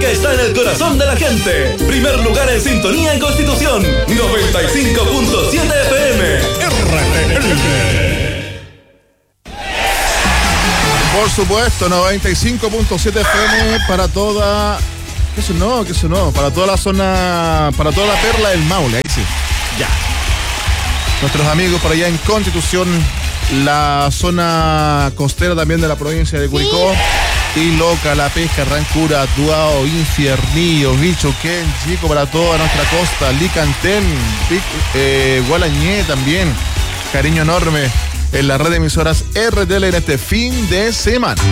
que está en el corazón de la gente. Primer lugar en sintonía en Constitución. 95.7 FM. RTL. Por supuesto, 95.7 FM para toda... ¿Qué sonó? Para toda la zona, para toda la perla del Maule, ahí sí. Ya. Nuestros amigos por allá en Constitución, la zona costera también de la provincia de Curicó, y Loca, La Pesca, Rancura, Tuao, Infiernillo, Bichoquén, Chico, para toda nuestra costa, Licantén, Gualañé también. Cariño enorme en la red de emisoras RTL en este fin de semana.